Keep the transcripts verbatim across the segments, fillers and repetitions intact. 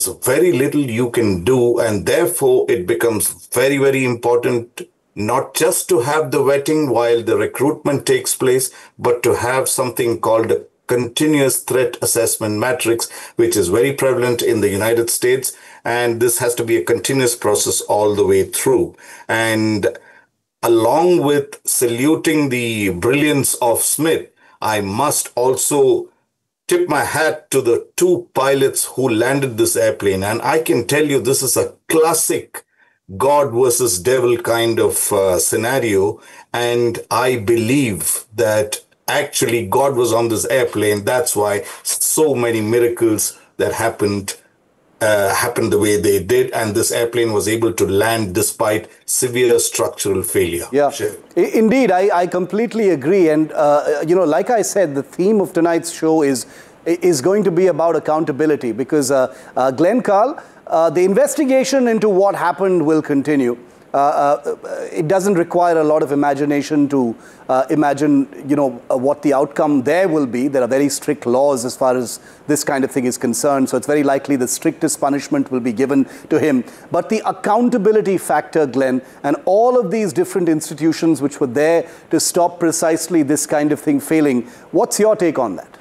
very little you can do, and therefore it becomes very, very important not just to have the vetting while the recruitment takes place, but to have something called a continuous threat assessment matrix, which is very prevalent in the United States. And this has to be a continuous process all the way through. And along with saluting the brilliance of Smith, I must also tip my hat to the two pilots who landed this airplane. And I can tell you this is a classic God versus devil kind of uh, scenario. And I believe that actually God was on this airplane. That's why so many miracles that happened uh, happened the way they did. And this airplane was able to land despite severe structural failure. Yeah, sure. Indeed, I, I completely agree. And, uh, you know, like I said, the theme of tonight's show is, is going to be about accountability because, uh, uh, Glenn Carl, Uh, the investigation into what happened will continue. Uh, uh, it doesn't require a lot of imagination to uh, imagine, you know, uh, what the outcome there will be. There are very strict laws as far as this kind of thing is concerned. So it's very likely the strictest punishment will be given to him. But the accountability factor, Glenn, and all of these different institutions which were there to stop precisely this kind of thing failing, what's your take on that?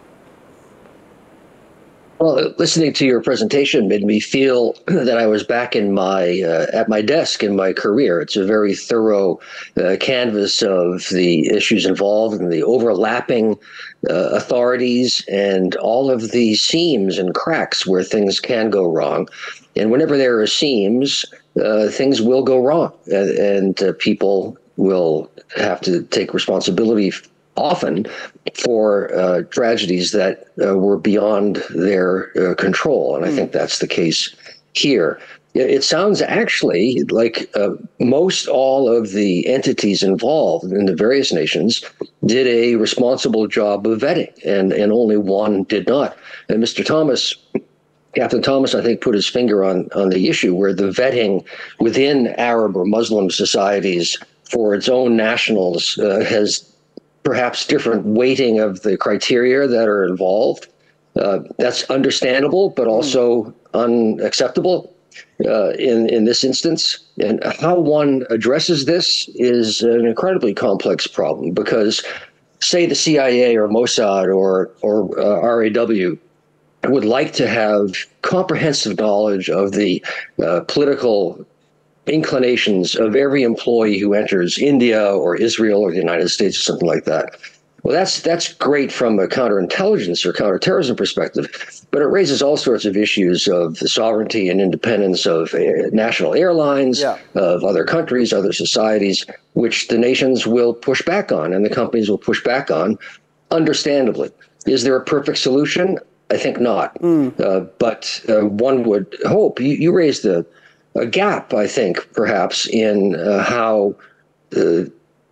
Well, listening to your presentation made me feel that I was back in my uh, at my desk in my career. It's a very thorough uh, canvas of the issues involved and the overlapping uh, authorities and all of the seams and cracks where things can go wrong. And whenever there are seams, uh, things will go wrong, and, and uh, people will have to take responsibility often for uh, tragedies that uh, were beyond their uh, control. And I think that's the case here. It sounds actually like uh, most all of the entities involved in the various nations did a responsible job of vetting, and, and only one did not. And Mister Thomas, Captain Thomas, I think, put his finger on, on the issue where the vetting within Arab or Muslim societies for its own nationals uh, has perhaps different weighting of the criteria that are involved. Uh, that's understandable, but also unacceptable uh, in, in this instance. And how one addresses this is an incredibly complex problem because, say, the C I A or Mossad or, or uh, R A W would like to have comprehensive knowledge of the uh, political inclinations of every employee who enters India or Israel or the United States or something like that. Well, that's that's great from a counterintelligence or counterterrorism perspective, but it raises all sorts of issues of the sovereignty and independence of national airlines, yeah. of other countries, other societies, which the nations will push back on and the companies will push back on, understandably. Is there a perfect solution? I think not. Mm. Uh, but uh, one would hope. You, you raised a a gap, I think, perhaps, in uh, how uh,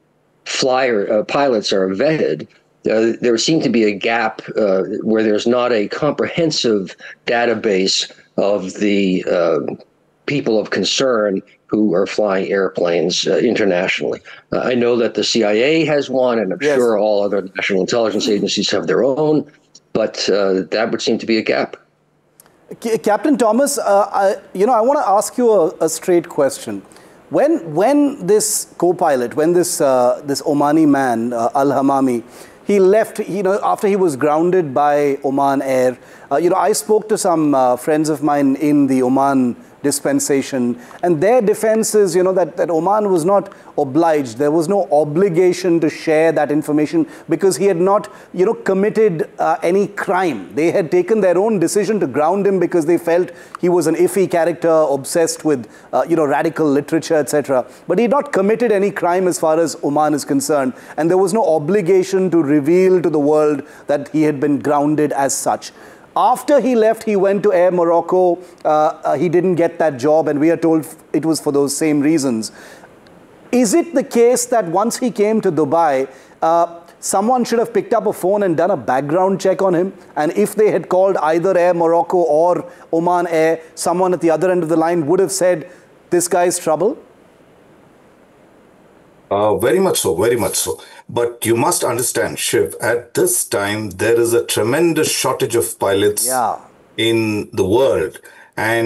flyer uh, pilots are vetted. Uh, there seemed to be a gap uh, where there's not a comprehensive database of the uh, people of concern who are flying airplanes uh, internationally. Uh, I know that the C I A has one, and I'm yes. sure all other national intelligence agencies have their own, but uh, that would seem to be a gap. Captain Thomas, uh, I, you know, I want to ask you a, a straight question. When, when this co-pilot, when this, uh, this Omani man, uh, Al-Hamami, he left, you know, after he was grounded by Oman Air, uh, you know, I spoke to some uh, friends of mine in the Oman dispensation, and their defense is, you know, that, that Oman was not obliged. There was no obligation to share that information because he had not, you know, committed uh, any crime. They had taken their own decision to ground him because they felt he was an iffy character, obsessed with, uh, you know, radical literature, et cetera. But he had not committed any crime as far as Oman is concerned. And there was no obligation to reveal to the world that he had been grounded as such. After he left, he went to Air Morocco. Uh, uh, he didn't get that job, and we are told it was for those same reasons. Is it the case that once he came to Dubai, uh, someone should have picked up a phone and done a background check on him? And if they had called either Air Morocco or Oman Air, someone at the other end of the line would have said, this guy's trouble? Uh, very much so, very much so. But you must understand, Shiv, at this time, there is a tremendous shortage of pilots yeah. in the world. And